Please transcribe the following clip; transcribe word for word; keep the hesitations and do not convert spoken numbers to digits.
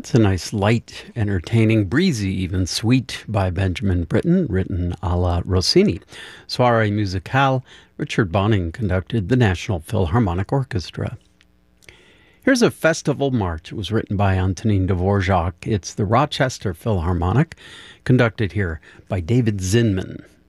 That's a nice, light, entertaining, breezy, even sweet by Benjamin Britten, written a la Rossini. Soirée musicale, Richard Bonning conducted the National Philharmonic Orchestra. Here's a festival march. It was written by Antonin Dvorak. It's the Rochester Philharmonic, conducted here by David Zinman.